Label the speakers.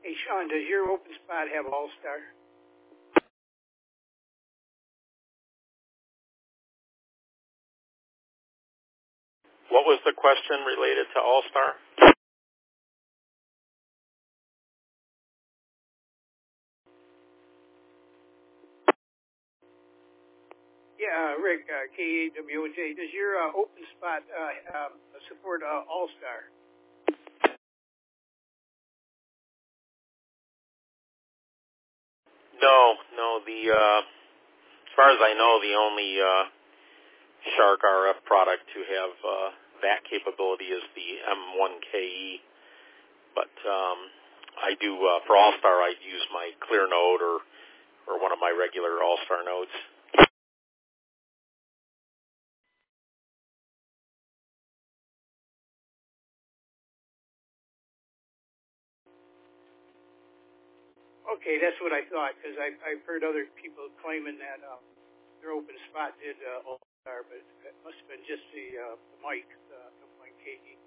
Speaker 1: Hey, Sean, does your open spot have All-Star?
Speaker 2: What was the question related to All-Star?
Speaker 1: Yeah, Rick, KAWJ, does your open spot support All-Star?
Speaker 2: No. As far as I know, the only Shark RF product to have that capability is the M1KE. But I do for All-Star, I'd use my Clear node or one of my regular All-Star nodes.
Speaker 1: Okay, that's what I thought, because I've heard other people claiming that their open spot did All-Star, but it must have been just the mic, the 1KE.